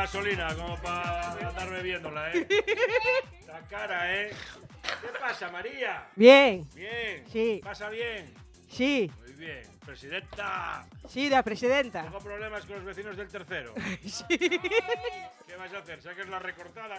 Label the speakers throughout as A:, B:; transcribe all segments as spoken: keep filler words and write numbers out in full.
A: gasolina, como para andar bebiéndola, ¿eh? La cara, ¿eh? ¿Qué pasa, María?
B: Bien.
A: Bien.
B: Sí.
A: ¿Pasa bien?
B: Sí.
A: Muy bien. Presidenta.
B: Sí, la presidenta.
A: Tengo problemas con los vecinos del tercero.
B: Sí.
A: ¿Qué vas a hacer? ¿Saques la recortada?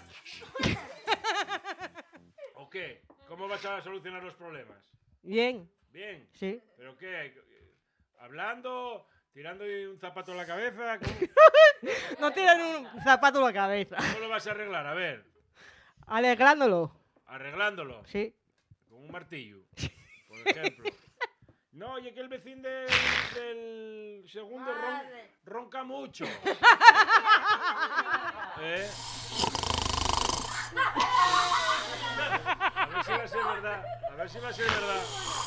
A: ¿O qué? ¿Cómo vas a solucionar los problemas?
B: Bien.
A: Bien.
B: Sí.
A: ¿Pero qué? ¿Hablando? ¿Tirando un zapato en la cabeza? ¿Cómo,
B: No tiran un zapato en la cabeza.
A: cómo lo vas a arreglar? A ver.
B: Alegrándolo.
A: Arreglándolo.
B: Sí.
A: Con un martillo, por ejemplo. No, oye, que el vecino del, del segundo ron, ronca mucho. ¿Eh? A ver si va a ser verdad. A ver si va a ser verdad.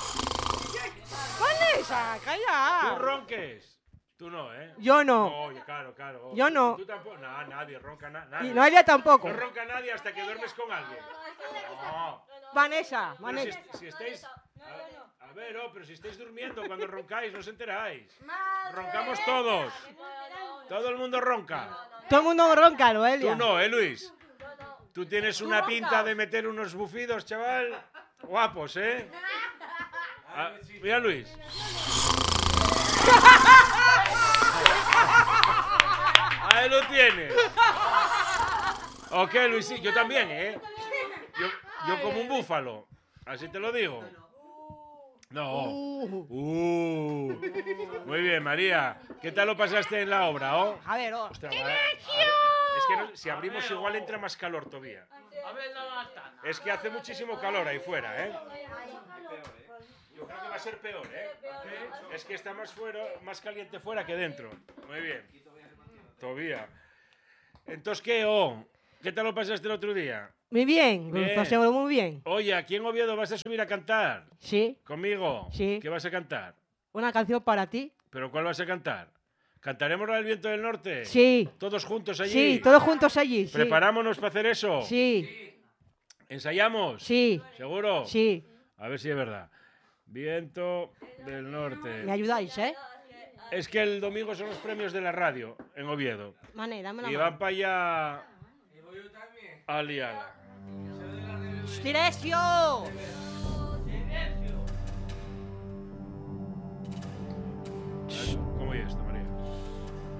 B: Vanessa,
A: Tú
B: calla.
A: ronques. Tú no, ¿eh?
B: Yo
A: No,
B: no.
A: oye, claro, claro.
B: Yo no.
A: Tú tampoco. No, nadie ronca. Na,
B: Y
A: nadie.
B: Noelia tampoco.
A: No ronca nadie hasta que duermes con alguien. No.
B: Vanessa,
A: Pero
B: Vanessa.
A: si, si estáis... A, a ver, oh, pero si estáis durmiendo cuando roncáis, no os enteráis. Roncamos todos. Todo el mundo ronca.
B: Todo el mundo ronca,
A: Tú
B: Noelia.
A: no, ¿eh, Luis? Tú tienes una pinta de meter unos bufidos, chaval. Guapos, ¿eh? Ah, mira, Luis. Ahí lo tienes. Ok, Luis, sí, yo también, ¿eh? Yo, yo como un búfalo. Así te lo digo. No. Uh. Muy bien, María. ¿Qué tal lo pasaste en la obra, oh?
B: A ver, oh.
A: Ostras, vale. A ver, es que no- si abrimos igual entra más calor todavía. Es que hace muchísimo calor ahí fuera, ¿eh? Yo creo que va a ser peor, ¿eh? Es que está más fuera, más caliente fuera que dentro. Muy bien. Todavía. Entonces, ¿qué, oh? ¿Qué tal lo pasaste el otro día?
B: Muy bien,
A: Bien.
B: pasémoslo muy bien.
A: Oye, aquí en Oviedo vas a subir a cantar.
B: Sí,
A: ¿Conmigo?
B: Sí.
A: ¿Qué vas a cantar?
B: una canción para ti.
A: ¿Pero cuál vas a cantar? ¿Cantaremos la del viento del norte?
B: Sí.
A: ¿Todos juntos allí?
B: Sí, todos juntos allí. Sí.
A: ¿Preparámonos para hacer eso?
B: Sí,
A: ¿Ensayamos?
B: sí,
A: ¿Seguro?
B: sí.
A: A ver si es verdad. Viento del norte.
B: Me ayudáis, ¿eh?
A: Es que el domingo son los premios de la radio en Oviedo.
B: Mané, dame la
A: Y
B: mano.
A: van para allá a liarla.
B: ¡Silencio!